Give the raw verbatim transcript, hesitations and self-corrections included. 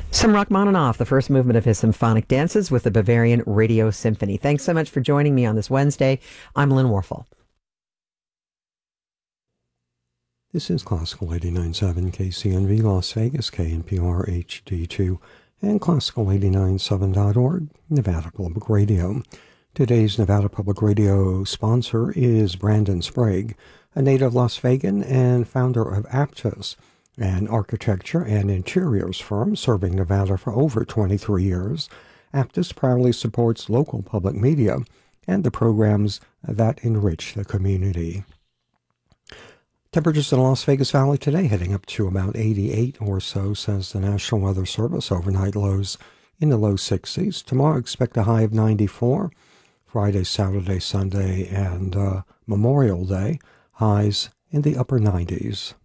Some Rachmaninoff, the first movement of his symphonic dances with the Bavarian Radio Symphony. Thanks so much for joining me on this Wednesday. I'm Lynn Warfel. This is Classical eighty-nine point seven K C N V Las Vegas, K N P R H D two, and Classical eighty-nine point seven dot org, Nevada Public Radio. Today's Nevada Public Radio sponsor is Brandon Sprague, a native Las Vegan and founder of Aptus, an architecture and interiors firm serving Nevada for over twenty-three years. Aptus proudly supports local public media and the programs that enrich the community. Temperatures in the Las Vegas Valley today heading up to about eighty-eight or so, says the National Weather Service. Overnight lows in the low sixties. Tomorrow expect a high of ninety-four. Friday, Saturday, Sunday, and uh, Memorial Day, highs in the upper nineties.